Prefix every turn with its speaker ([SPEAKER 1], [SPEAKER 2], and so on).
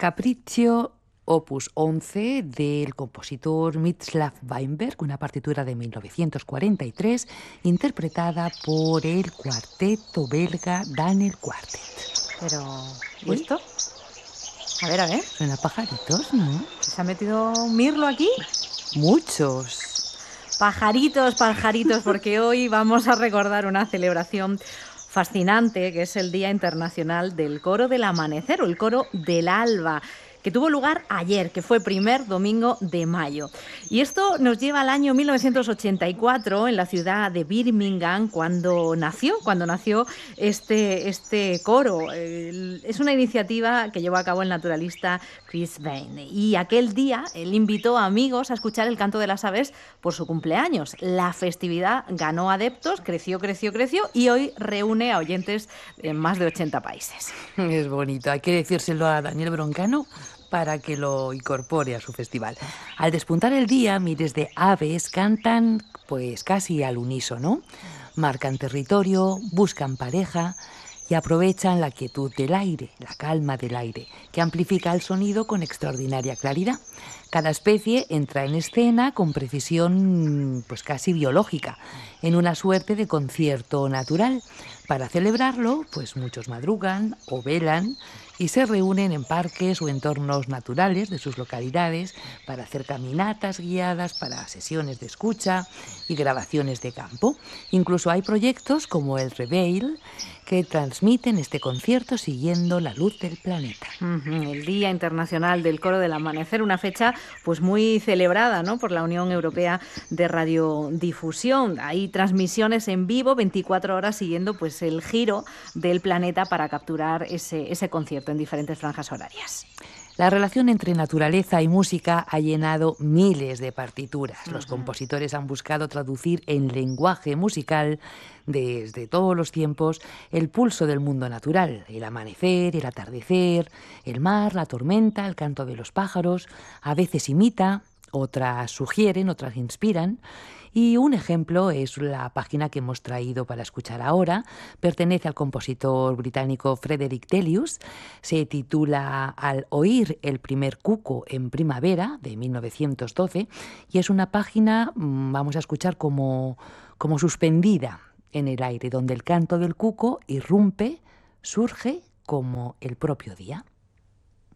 [SPEAKER 1] Capriccio Opus 11 del compositor Mstislav Weinberg, una partitura de 1943 interpretada por el cuarteto belga Daniel Quartet.
[SPEAKER 2] Pero, ¿y
[SPEAKER 1] Uy,
[SPEAKER 2] esto? A ver.
[SPEAKER 1] suena pajaritos, ¿no?
[SPEAKER 2] ¿Se ha metido un mirlo aquí?
[SPEAKER 1] Muchos.
[SPEAKER 2] Pajaritos, porque hoy vamos a recordar una celebración fascinante, que es el Día Internacional del Coro del Amanecer, o el Coro del Alba, que tuvo lugar ayer, que fue primer domingo de mayo. Y esto nos lleva al año 1984, en la ciudad de Birmingham, cuando nació este coro. Es una iniciativa que llevó a cabo el naturalista Chris Vane. Y aquel día él invitó a amigos a escuchar el canto de las aves por su cumpleaños. La festividad ganó adeptos, creció y hoy reúne a oyentes en más de 80 países.
[SPEAKER 1] Es bonito, hay que decírselo a Daniel Broncano para que lo incorpore a su festival. Al despuntar el día, miles de aves cantan pues casi al unísono. Marcan territorio, buscan pareja y aprovechan la quietud del aire, la calma del aire, que amplifica el sonido con extraordinaria claridad. Cada especie entra en escena con precisión pues casi biológica, en una suerte de concierto natural. Para celebrarlo, pues muchos madrugan o velan y se reúnen en parques o entornos naturales de sus localidades para hacer caminatas guiadas, para sesiones de escucha y grabaciones de campo. Incluso hay proyectos como el Reveil que transmiten este concierto siguiendo la luz del planeta.
[SPEAKER 2] El Día Internacional del Coro del Amanecer, una fecha pues muy celebrada, ¿no?, por la Unión Europea de Radiodifusión. Hay transmisiones en vivo 24 horas siguiendo pues el giro del planeta para capturar ese concierto en diferentes franjas horarias.
[SPEAKER 1] La relación entre naturaleza y música ha llenado miles de partituras. Los compositores han buscado traducir en lenguaje musical, desde todos los tiempos, el pulso del mundo natural, el amanecer, el atardecer, el mar, la tormenta, el canto de los pájaros. A veces imita, otras sugieren, otras inspiran. Y un ejemplo es la página que hemos traído para escuchar ahora. Pertenece al compositor británico Frederick Delius. Se titula Al oír el primer cuco en primavera, de 1912, y es una página, vamos a escuchar, como suspendida en el aire, donde el canto del cuco irrumpe, surge como el propio día.